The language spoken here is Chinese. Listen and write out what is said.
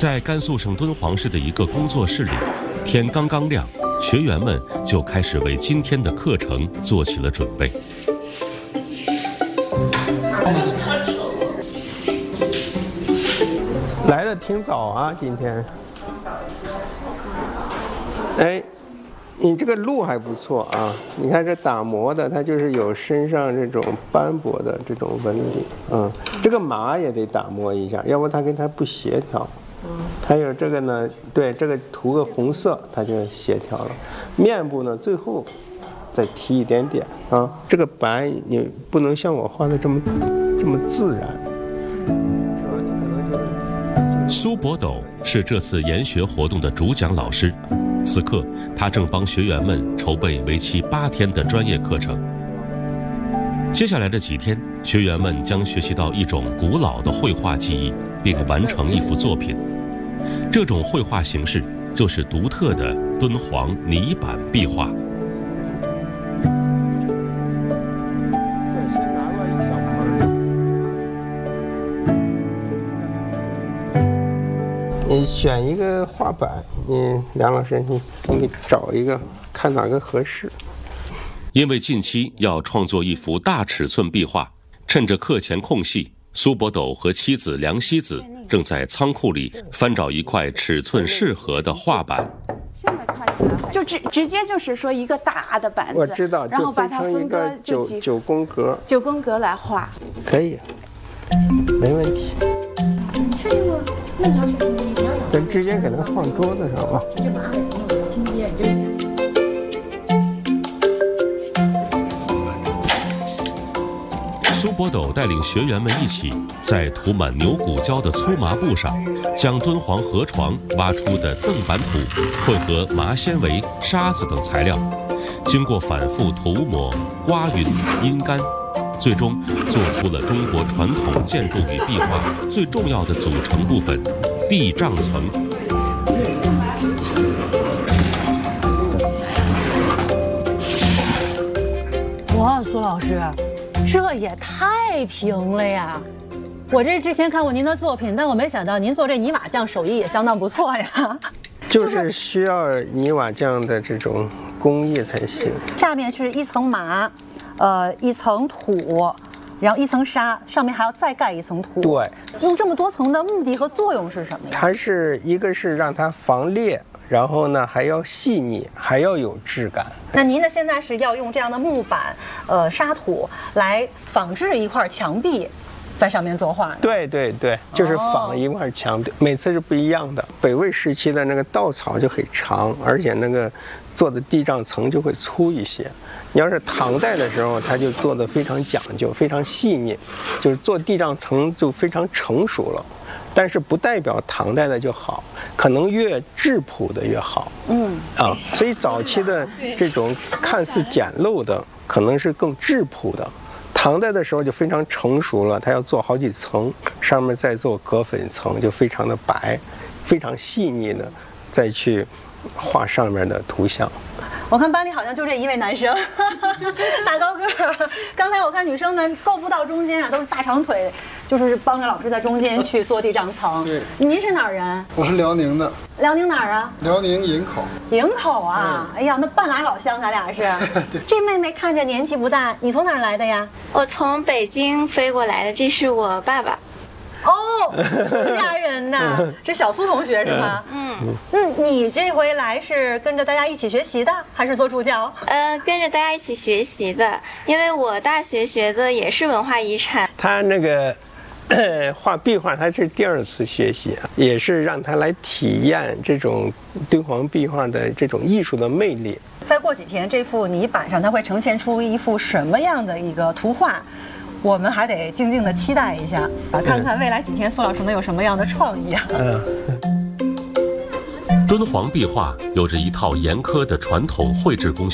在甘肃省敦煌市的一个工作室里，天刚刚亮，学员们就开始为今天的课程做起了准备。 来的挺早啊，今天。哎，你这个路还不错啊！你看这打磨的，它就是有身上这种斑驳的这种纹理，这个马也得打磨一下，要不它跟它不协调。还有这个呢，对，这个涂个红色，它就协调了。面部呢，最后再提一点点啊，这个白你不能像我画的这么自然。 苏伯斗是这次研学活动的主讲老师，此刻他正帮学员们筹备为期8天的专业课程。接下来的几天，学员们将学习到一种古老的绘画技艺，并完成一幅作品。这种绘画形式就是独特的敦煌泥板壁画。 你选一个画板，梁老师，你给找一个，看哪个合适。 因为近期要创作一幅大尺寸壁画，趁着课前空隙，苏伯斗和妻子梁希子正在仓库里翻找一块尺寸适合的画板。 现在看起来就直接就是说一个大的板子， 我知道， 然后把它分割 9宫格 ，9宫格来画， 可以，没问题。 你确定吗？那你要是你不要找， 咱直接给它放桌子上吧。 这麻烦我听不见，你就。 苏伯斗带领学员们一起在涂满牛骨胶的粗麻布上，将敦煌河床挖出的邓板土混合麻纤维、沙子等材料，经过反复涂抹、刮匀、阴干，最终做出了中国传统建筑与壁画最重要的组成部分——地障层。 哇，苏老师，这也太平了呀！我这之前看过您的作品，但我没想到您做这泥瓦匠手艺也相当不错呀。 就是需要泥瓦匠的这种工艺才行。 下面是一层麻，一层土，然后一层沙，上面还要再盖一层土。 对， 用这么多层的目的和作用是什么呀？ 它是一个是让它防裂，然后呢还要细腻，还要有质感。 那您呢现在是要用这样的木板、沙土来仿制一块墙壁，在上面作画。 对对对，就是仿一块墙壁，每次是不一样的。北魏时期的那个稻草就很长，而且那个做的地障层就会粗一些。你要是唐代的时候，它就做的非常讲究，非常细腻，就是做地障层就非常成熟了。但是不代表唐代的就好，可能越质朴的越好。所以早期的这种看似简陋的，可能是更质朴的。唐代的时候就非常成熟了，它要做好几层，上面再做隔粉层，就非常的白，非常细腻的再去画上面的图像。 我看班里好像就这一位男生，大高个儿。刚才我看女生们够不到中间啊，都是大长腿，就是帮着老师在中间去做地障层。 对， 您是哪儿人？ 我是辽宁的。 辽宁哪儿啊？ 辽宁营口。 营口啊！哎呀，那半拉老乡，咱俩是。这妹妹看着年纪不大，你从哪儿来的呀？ 我从北京飞过来的，这是我爸爸。 哦，苏家人呐，这小苏同学是吗？你这回来是跟着大家一起学习的，还是做助教？ 跟着大家一起学习的，因为我大学学的也是文化遗产。 他那个画壁画，他是第2次学习，也是让他来体验这种敦煌壁画的这种艺术的魅力。 再过几天，这幅泥板上它会呈现出一幅什么样的一个图画？我们还得静静地期待一下，看看未来几天苏老师能有什么样的创意啊！ 敦煌壁画有着一套严苛的传统绘制工